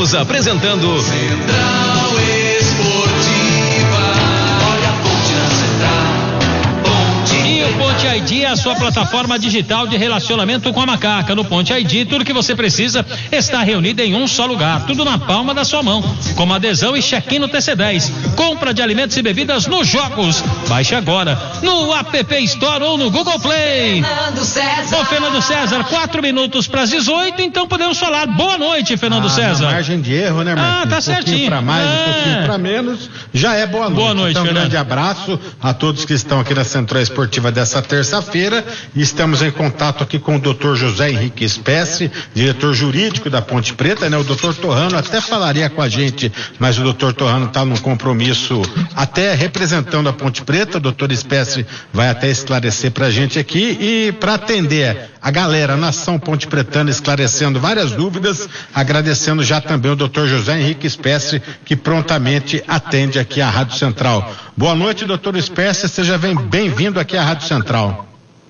Estamos apresentando Central Esportiva. Olha a ponte na Central. E o Ponte ID é a sua plataforma digital de relacionamento com a macaca. No Ponte ID, tudo que você precisa está reunido em um só lugar, tudo na palma da sua mão, como adesão e check-in no TC10, compra de alimentos e bebidas nos jogos. Baixe agora no App Store ou no Google Play. Ô Fernando César, 4 minutos para as 18, então podemos falar. Boa noite, Fernando César. Margem de erro, né, Marquinhos? Tá certinho. Para mais, um pouquinho para menos, já é boa noite. Boa noite, então, Fernando. Um grande abraço a todos que estão aqui na Central Esportiva dessa terça-feira. Estamos em contato aqui com o Dr. José Henrique Espécie, diretor jurídico da Ponte Preta, né? O Dr. Torrano até falaria com a gente, mas o Dr. Torrano está num compromisso até representando a Ponte Preta. O Dr. Espécie vai até esclarecer pra gente aqui e para atender a galera, a nação Ponte Pretana, esclarecendo várias dúvidas, agradecendo já também o Dr. José Henrique Espécie, que prontamente atende aqui à Rádio Central. Boa noite, doutor Espécie, seja bem-vindo aqui à Rádio Central.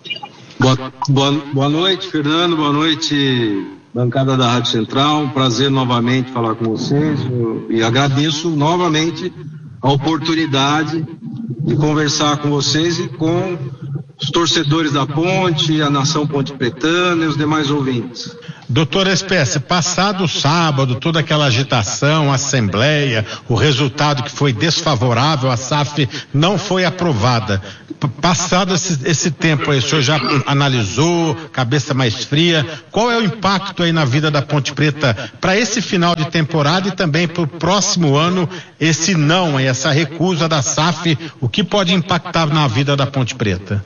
Boa noite, Fernando, boa noite, bancada da Rádio Central, um prazer novamente falar com vocês e agradeço novamente a oportunidade de conversar com vocês e com os torcedores da Ponte, a nação Ponte Pretana e os demais ouvintes. Doutor Espécie, passado sábado, toda aquela agitação, assembleia, o resultado que foi desfavorável, a SAF não foi aprovada. Passado esse tempo aí, o senhor já analisou, cabeça mais fria, qual é o impacto aí na vida da Ponte Preta para esse final de temporada e também para o próximo ano, esse não, essa recusa da SAF, o que pode impactar na vida da Ponte Preta?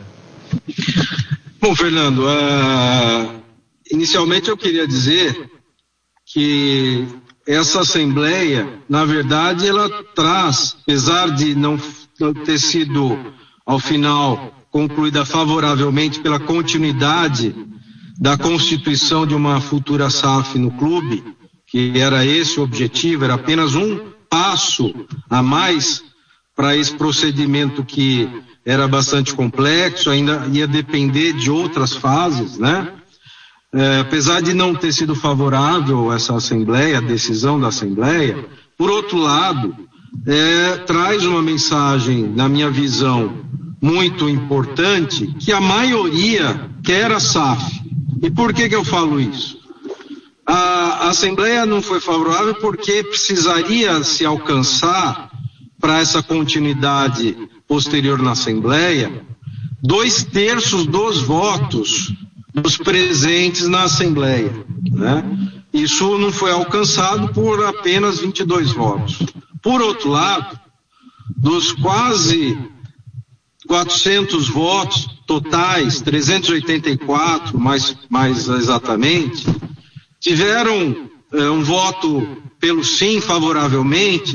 Bom, Fernando, inicialmente eu queria dizer que essa Assembleia, na verdade, ela traz, apesar de não ter sido, ao final, concluída favoravelmente pela continuidade da constituição de uma futura SAF no clube, que era esse o objetivo, era apenas um passo a mais para esse procedimento que era bastante complexo, ainda ia depender de outras fases, né? Apesar de não ter sido favorável essa Assembleia, a decisão da Assembleia, por outro lado, traz uma mensagem, na minha visão, muito importante, que a maioria quer a SAF. E por que eu falo isso? A Assembleia não foi favorável porque precisaria se alcançar, para essa continuidade posterior na Assembleia, 2/3 dos votos dos presentes na Assembleia, né? Isso não foi alcançado por apenas 22 votos. Por outro lado, dos quase 400 votos totais, 384 mais exatamente, tiveram um voto pelo sim favoravelmente,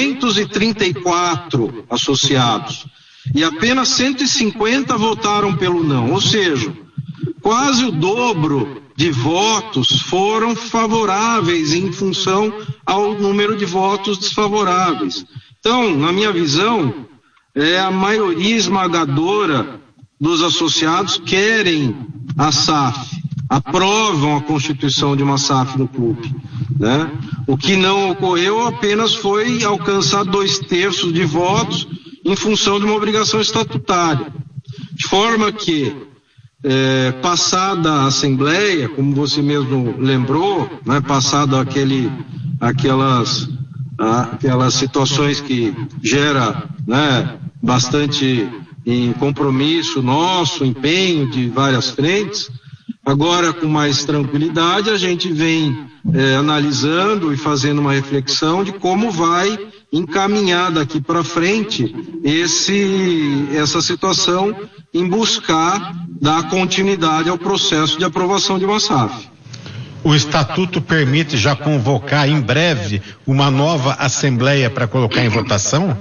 234 associados, e apenas 150 votaram pelo não, ou seja, quase o dobro de votos foram favoráveis em função ao número de votos desfavoráveis. Então, na minha visão, a maioria esmagadora dos associados querem a SAF, aprovam a constituição de uma SAF no clube, né? O que não ocorreu apenas foi alcançar 2/3 de votos em função de uma obrigação estatutária, de forma que passada a Assembleia, como você mesmo lembrou, né, passado aquelas situações que gera, né, bastante compromisso nosso, empenho de várias frentes, agora com mais tranquilidade a gente vem analisando e fazendo uma reflexão de como vai encaminhar daqui para frente essa situação em buscar dar continuidade ao processo de aprovação de uma SAF. O estatuto permite já convocar em breve uma nova assembleia para colocar em votação?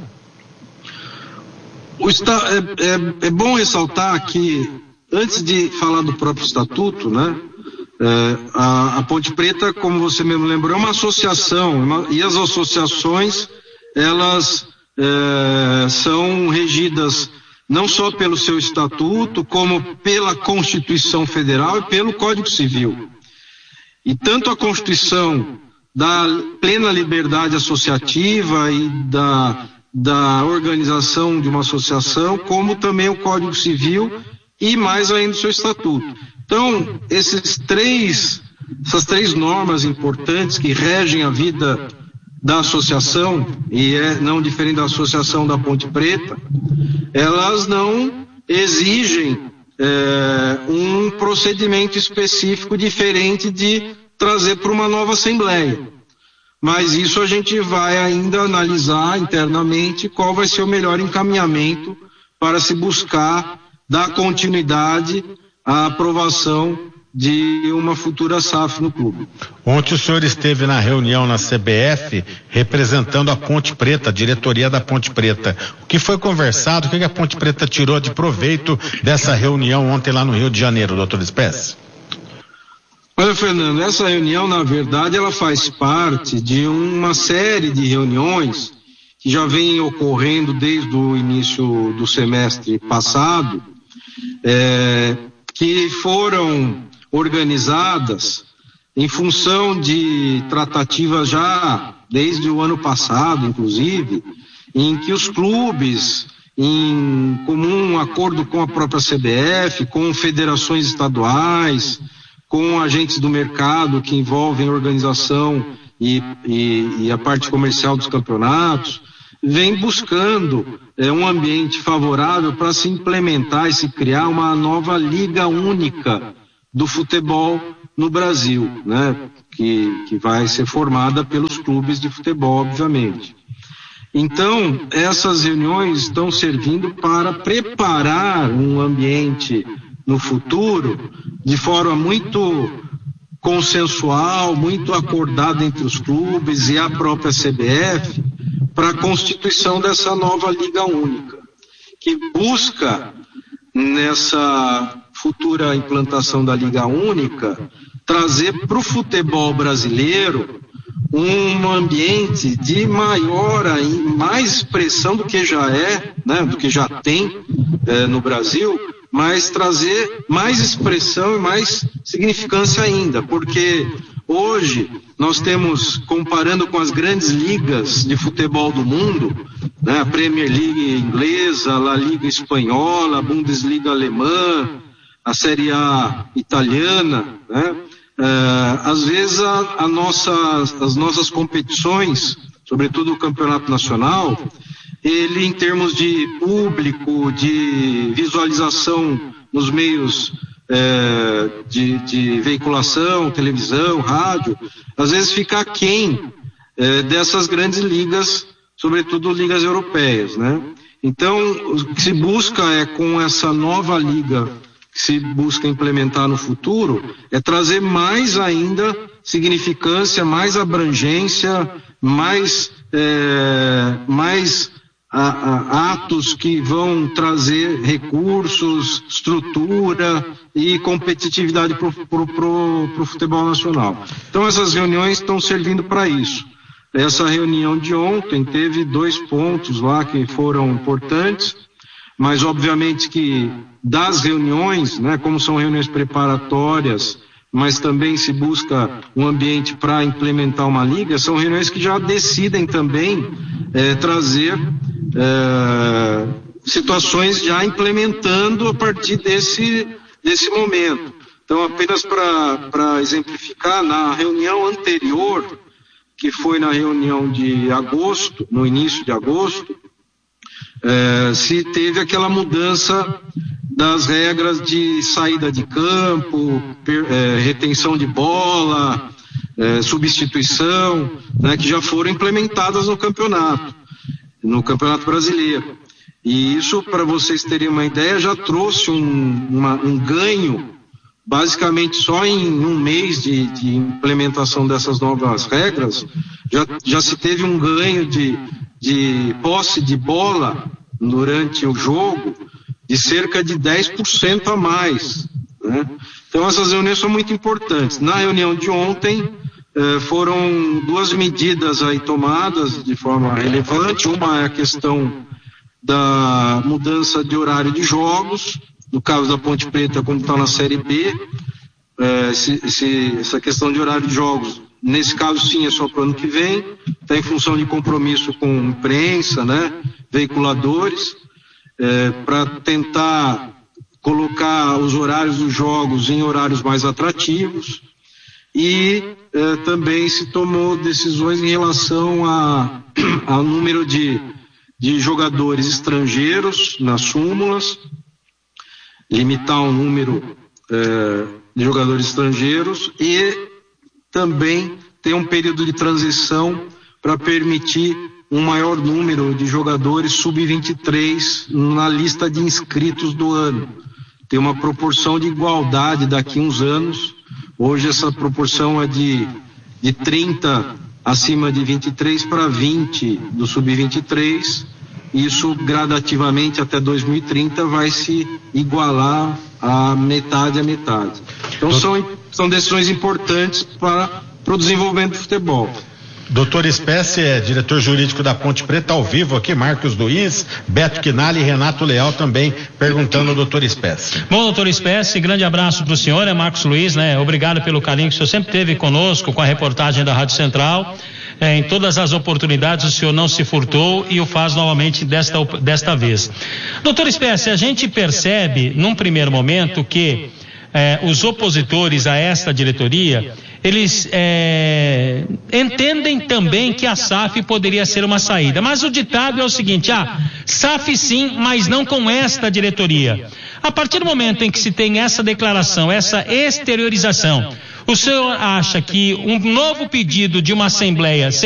É bom ressaltar que, antes de falar do próprio estatuto, né, a Ponte Preta, como você mesmo lembrou, é uma associação, e as associações, elas são regidas não só pelo seu estatuto, como pela Constituição Federal e pelo Código Civil. E tanto a Constituição da plena liberdade associativa e da organização de uma associação, como também o Código Civil e mais ainda o seu estatuto. Então, essas três normas importantes que regem a vida da associação, e não diferente da associação da Ponte Preta, elas não exigem um procedimento específico diferente de trazer para uma nova Assembleia. Mas isso a gente vai ainda analisar internamente qual vai ser o melhor encaminhamento para se buscar dar continuidade à aprovação de uma futura SAF no clube. Ontem o senhor esteve na reunião na CBF representando a Ponte Preta, a diretoria da Ponte Preta. O que foi conversado, o que a Ponte Preta tirou de proveito dessa reunião ontem lá no Rio de Janeiro, doutor Spes? Olha, Fernando, essa reunião, na verdade, ela faz parte de uma série de reuniões que já vem ocorrendo desde o início do semestre passado, que foram organizadas em função de tratativas já desde o ano passado, inclusive, em que os clubes, em comum acordo com a própria CBF, com federações estaduais, com agentes do mercado que envolvem a organização e a parte comercial dos campeonatos, vem buscando um ambiente favorável para se implementar e se criar uma nova liga única do futebol no Brasil, né? Que vai ser formada pelos clubes de futebol, obviamente. Então, essas reuniões estão servindo para preparar um ambiente no futuro de forma muito consensual, muito acordada entre os clubes e a própria CBF para a constituição dessa nova Liga Única, que busca, nessa futura implantação da Liga Única, trazer para o futebol brasileiro um ambiente de maior e mais expressão do que já né, do que já tem no Brasil, mas trazer mais expressão e mais significância ainda, porque hoje nós temos, comparando com as grandes ligas de futebol do mundo, né, a Premier League inglesa, a La Liga espanhola, a Bundesliga alemã, a Série A italiana, né, às vezes as nossas competições, sobretudo o campeonato nacional, ele, em termos de público, de visualização nos meios de veiculação, televisão, rádio, às vezes fica aquém dessas grandes ligas, sobretudo ligas europeias, né? Então, o que se busca com essa nova liga que se busca implementar no futuro é trazer mais ainda significância, mais abrangência, mais atos que vão trazer recursos, estrutura e competitividade para o futebol nacional. Então essas reuniões estão servindo para isso. Essa reunião de ontem teve 2 pontos lá que foram importantes, mas obviamente que das reuniões, né, como são reuniões preparatórias, mas também se busca um ambiente para implementar uma liga, são reuniões que já decidem também trazer situações já implementando a partir desse momento. Então, apenas para exemplificar, na reunião anterior, que foi na reunião de agosto, no início de agosto, se teve aquela mudança das regras de saída de campo, retenção de bola, substituição, né, que já foram implementadas no Campeonato Brasileiro. E isso, para vocês terem uma ideia, já trouxe um ganho, basicamente só em um mês de implementação dessas novas regras, já se teve um ganho de posse de bola durante o jogo de cerca de 10% a mais, né? Então essas reuniões são muito importantes. Na reunião de ontem foram 2 medidas aí tomadas de forma relevante. Uma é a questão da mudança de horário de jogos, no caso da Ponte Preta, como está na Série B, essa questão de horário de jogos nesse caso sim é só para o ano que vem, está em função de compromisso com imprensa, né, veiculadores, para tentar colocar os horários dos jogos em horários mais atrativos, e também se tomou decisões em relação ao número de jogadores estrangeiros nas súmulas, limitar o número de jogadores estrangeiros, e também ter um período de transição para permitir um maior número de jogadores sub-23 na lista de inscritos do ano. Tem uma proporção de igualdade daqui a uns anos. Hoje essa proporção é de 30 acima de 23 para 20 do sub-23. Isso gradativamente até 2030 vai se igualar a metade. Então são decisões importantes para o desenvolvimento do futebol. Doutor Espécie é diretor jurídico da Ponte Preta, ao vivo aqui, Marcos Luiz, Beto Quinali e Renato Leal também perguntando ao doutor Espécie. Bom, doutor Espécie, grande abraço para o senhor, Marcos Luiz, né? Obrigado pelo carinho que o senhor sempre teve conosco, com a reportagem da Rádio Central. Em todas as oportunidades o senhor não se furtou e o faz novamente desta vez. Doutor Espécie, a gente percebe num primeiro momento que os opositores a esta diretoria, eles entendem também que a SAF poderia ser uma saída, mas o ditado é o seguinte: SAF sim, mas não com esta diretoria. A partir do momento em que se tem essa declaração, essa exteriorização, o senhor acha que um novo pedido de uma assembleia